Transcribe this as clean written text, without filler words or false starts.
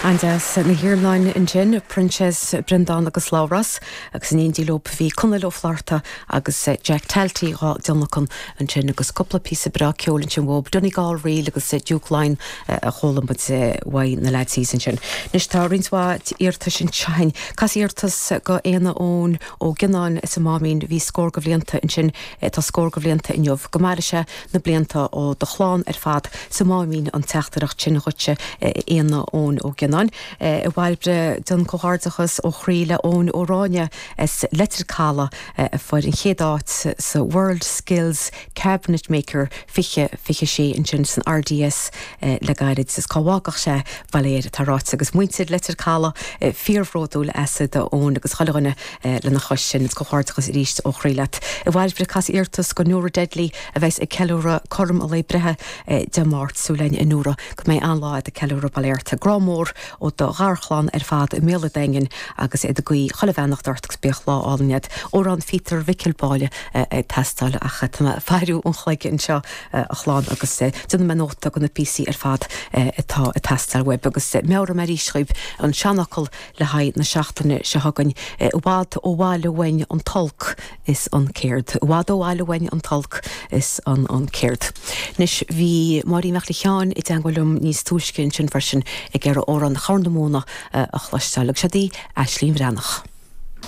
Andas na hiirlein in gin Princess Brendan agus Lauras agus in indílób hí cunna flarta agus Jack Talty á Donnachan an gin agus coppla písa bra ceolinn sin bhób Donny gáil réil agus Dukeline a cholam bud wai na leid sin sin. Nis tá rinswa irta sin chain cas irtas go éana ón ó gnáin is a mámín hí scór go bblianta in sin tá scór go bblianta in jobh go marise na blianta ó do chláán fad sa mámín an teachtarach sin chute éana ón ó gnáin. I bhhailbre don cohardachas ó chríle ón óráine is letricála fuair in chéadáit sa World Skills Cabinet Maker fiche sé in sin san RDS le gairid is cáhágach sé baléir tarráit agus muintead letricála fíorhródúil asad ón agus chalaghine le na chosin is cohardachas ríist ó chríle. I bhhailbre cas irtas go nuair deadly a bheits i ceúra chom a lei brethe de mát súlein in nuair go mé anláid a ceúra baléirta grámór ó do gharchlan fad méle daingen agus a goí chalahhenacht dartgus beach lá ániad ó an fitar vicilbáile testáile a chatama fearú an chleige in seo a chláán agus duna menóta go na PC fad tá a testal web agus méra marí schriib an seanachil le haid na seachtainna se hagan bhád ó bháile wein an talc is an céird. Bhád ó bháile wein an talc is an céird. Nis bhí marí meach le cheán i d angolum níos túiscin sin farsin i ggéir ó an charndamóna a chluisteach sé dí Aislín Brenach.